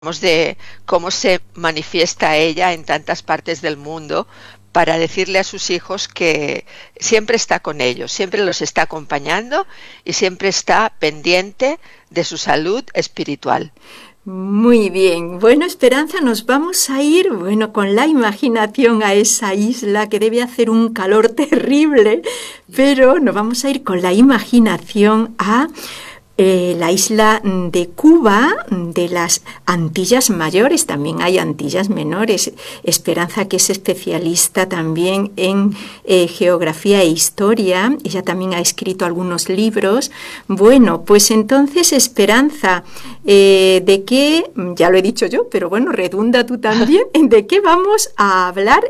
de cómo se manifiesta ella en tantas partes del mundo para decirle a sus hijos que siempre está con ellos, siempre los está acompañando y siempre está pendiente de su salud espiritual. Muy bien. Bueno, Esperanza, nos vamos a ir, con la imaginación a esa isla que debe hacer un calor terrible, pero nos vamos a ir con la imaginación a la isla de Cuba, de las Antillas Mayores. También hay Antillas Menores. Esperanza, que es especialista también en geografía e historia, ella también ha escrito algunos libros. Bueno, pues entonces, Esperanza, ¿de qué? Ya lo he dicho yo, pero bueno, redunda tú también. ¿De qué vamos a hablar?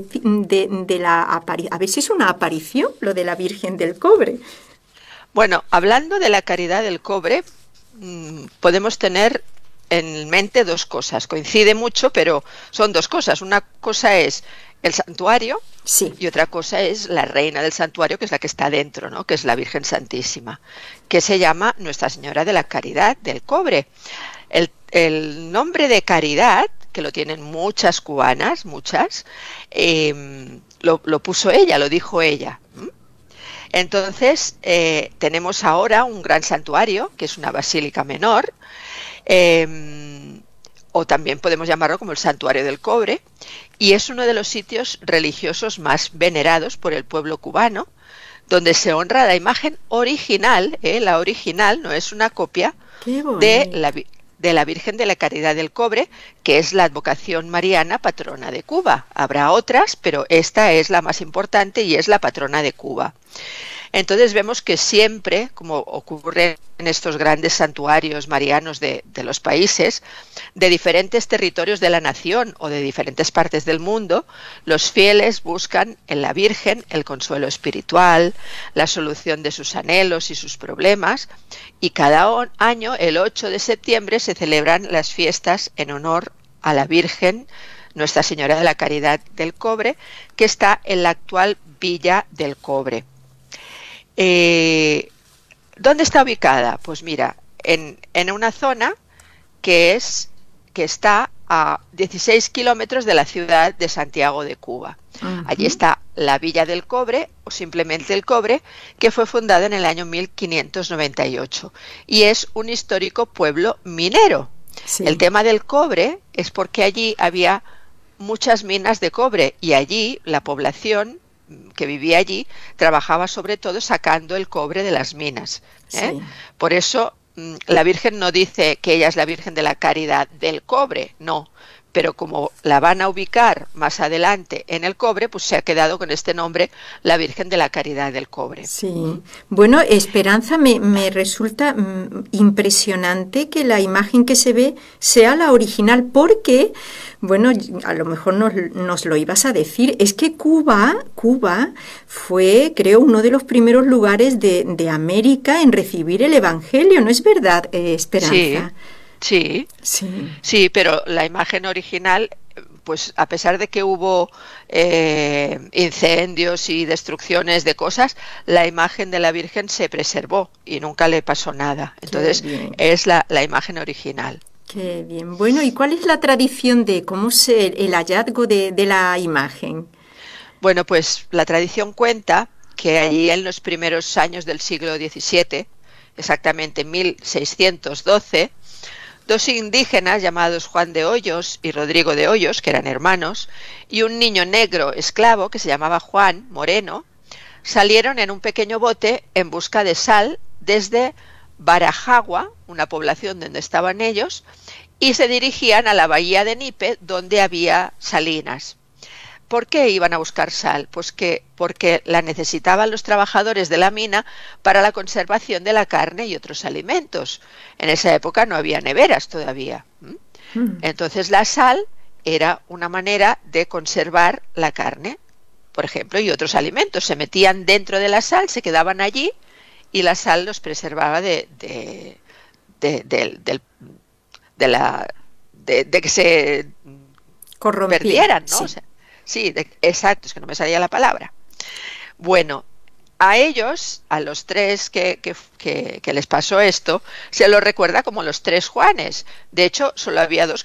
A ver si es una aparición, lo de la Virgen del Cobre. Bueno, hablando de la caridad del cobre, podemos tener en mente dos cosas. Coincide mucho, pero son dos cosas. Una cosa es el santuario, sí, y otra cosa es la reina del santuario, que es la que está dentro, ¿no? Que es la Virgen Santísima, que se llama Nuestra Señora de la Caridad del Cobre. El nombre de caridad, que lo tienen muchas cubanas, lo puso ella, lo dijo ella. Entonces, tenemos ahora un gran santuario, que es una basílica menor, o también podemos llamarlo como el Santuario del Cobre, y es uno de los sitios religiosos más venerados por el pueblo cubano, donde se honra la imagen original, la original, no es una copia, de la Virgen de la Caridad del Cobre, que es la advocación mariana patrona de Cuba. Habrá otras, pero esta es la más importante y es la patrona de Cuba. Entonces vemos que siempre, como ocurre en estos grandes santuarios marianos de los países, de diferentes territorios de la nación o de diferentes partes del mundo, los fieles buscan en la Virgen el consuelo espiritual, la solución de sus anhelos y sus problemas, y cada año, el 8 de septiembre, se celebran las fiestas en honor a la Virgen, Nuestra Señora de la Caridad del Cobre, que está en la actual Villa del Cobre. ¿Dónde está ubicada? Pues mira, en una zona que está a 16 kilómetros de la ciudad de Santiago de Cuba. Uh-huh. Allí está la Villa del Cobre, o simplemente el Cobre, que fue fundada en el año 1598 y es un histórico pueblo minero. Sí. El tema del cobre es porque allí había muchas minas de cobre y allí la población que vivía allí trabajaba sobre todo sacando el cobre de las minas. Sí. Por eso la Virgen no dice que ella es la Virgen de la Caridad del Cobre, no, pero como la van a ubicar más adelante en el Cobre, pues se ha quedado con este nombre, la Virgen de la Caridad del Cobre. Sí, bueno, Esperanza, me resulta impresionante que la imagen que se ve sea la original, porque, bueno, a lo mejor nos lo ibas a decir, es que Cuba fue, creo, uno de los primeros lugares de América en recibir el Evangelio, ¿no es verdad, Esperanza? Sí, pero la imagen original, pues a pesar de que hubo incendios y destrucciones de cosas, la imagen de la Virgen se preservó y nunca le pasó nada. Entonces es la imagen original. Qué bien. Bueno, ¿y cuál es la tradición de cómo el hallazgo de la imagen? Bueno, pues la tradición cuenta que allí en los primeros años del siglo XVII, exactamente 1612, dos indígenas llamados Juan de Hoyos y Rodrigo de Hoyos, que eran hermanos, y un niño negro esclavo que se llamaba Juan Moreno, salieron en un pequeño bote en busca de sal desde Barajagua, una población donde estaban ellos, y se dirigían a la bahía de Nipe, donde había salinas. ¿Por qué iban a buscar sal? Pues porque la necesitaban los trabajadores de la mina para la conservación de la carne y otros alimentos. En esa época no había neveras todavía. Entonces la sal era una manera de conservar la carne, por ejemplo, y otros alimentos. Se metían dentro de la sal, se quedaban allí y la sal los preservaba de que se perdieran, ¿no? Sí. O sea, sí, exacto, es que no me salía la palabra. Bueno, a ellos, a los tres que les pasó esto, se los recuerda como los tres Juanes. De hecho, solo había dos